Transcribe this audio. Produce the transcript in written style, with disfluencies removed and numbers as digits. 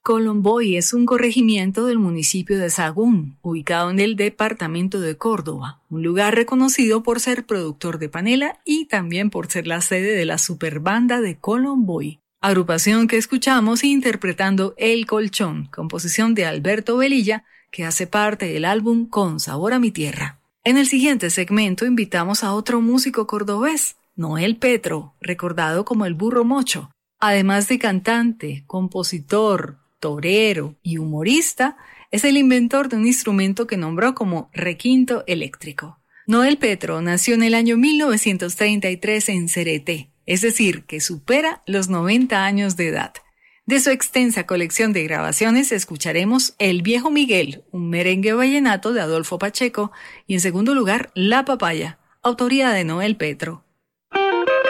Colomboy es un corregimiento del municipio de Sahagún, ubicado en el departamento de Córdoba, un lugar reconocido por ser productor de panela y también por ser la sede de la superbanda de Colomboy, agrupación que escuchamos interpretando El Colchón, composición de Alberto Velilla, que hace parte del álbum Con Sabor a mi Tierra. En el siguiente segmento invitamos a otro músico cordobés, Noel Petro, recordado como el Burro Mocho. Además de cantante, compositor, torero y humorista, es el inventor de un instrumento que nombró como requinto eléctrico. Noel Petro nació en el año 1933 en Cereté, es decir, que supera los 90 años de edad. De su extensa colección de grabaciones escucharemos El Viejo Miguel, un merengue vallenato de Adolfo Pacheco, y en segundo lugar La Papaya, autoría de Noel Petro.